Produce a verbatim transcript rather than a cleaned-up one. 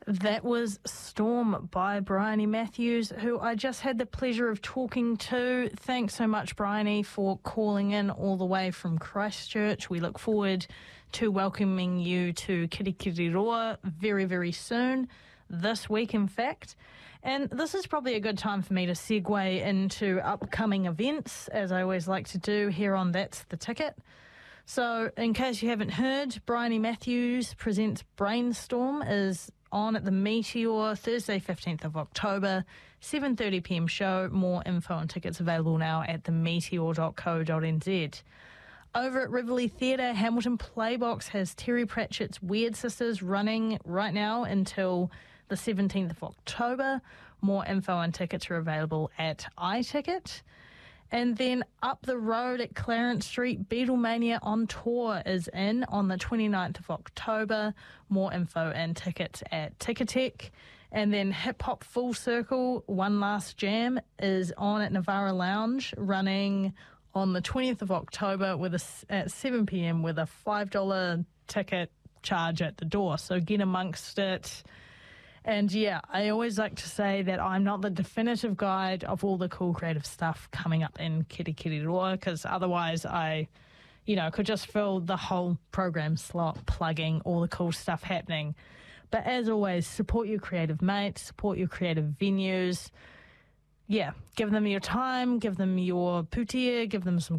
That was Storm by Bryony Matthews, who I just had the pleasure of talking to. Thanks so much, Bryony, for calling in all the way from Christchurch. We look forward to welcoming you to Kirikiriroa very, very soon, this week in fact. And this is probably a good time for me to segue into upcoming events, as I always like to do here on That's the Ticket. So, in case you haven't heard, Bryony Matthews presents Brainstorm is on at the Meteor Thursday fifteenth of October, seven thirty p m show. More info and tickets available now at the meteor dot co dot n z. Over at Rivoli Theatre, Hamilton Playbox has Terry Pratchett's Weird Sisters running right now until the seventeenth of October. More info and tickets are available at iTicket. And then up the road at Clarence Street, Beatlemania on Tour is in on the twenty-ninth of October. More info and tickets at Ticketek. And then Hip Hop Full Circle, One Last Jam, is on at Navara Lounge, running on the twentieth of October with a, at seven p m with a five dollars ticket charge at the door. So get amongst it. And yeah, I always like to say that I'm not the definitive guide of all the cool creative stuff coming up in Kirikiriroa, because otherwise I, you know, could just fill the whole program slot plugging all the cool stuff happening. But as always, support your creative mates, support your creative venues. Yeah, give them your time, give them your putia, give them some